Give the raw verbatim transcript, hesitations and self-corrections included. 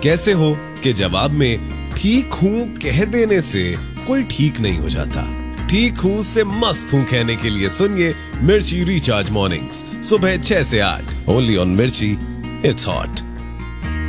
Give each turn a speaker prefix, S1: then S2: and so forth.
S1: कैसे हो के जवाब में ठीक हूँ कह देने से कोई ठीक नहीं हो जाता। ठीक हूँ से मस्त हूँ कहने के लिए सुनिए मिर्ची रिचार्ज मॉर्निंग्स सुबह छह से आठ ओनली ऑन मिर्ची, इट्स हॉट।